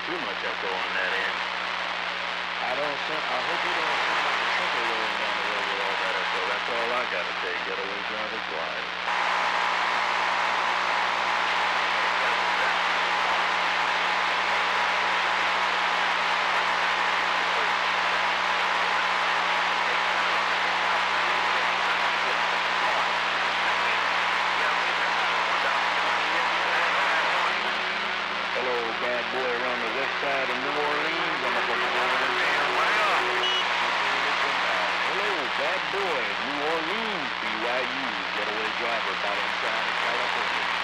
too much echo on that end. I hope you don't sound like a trucker rolling down the road with all that echo. That's all I gotta say. Getaway Drivers Live. Hello, bad boy around the west side of New Orleans. I'm up on the island. Hello, bad boy, New Orleans, BYU, getaway driver, about inside of California.